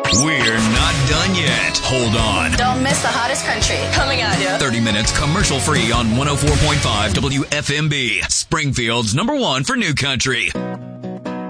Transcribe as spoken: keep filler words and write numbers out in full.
We're not done yet. Hold on. Don't miss the hottest country coming at you. thirty minutes commercial free on one oh four point five W F M B. Springfield's number one for new country.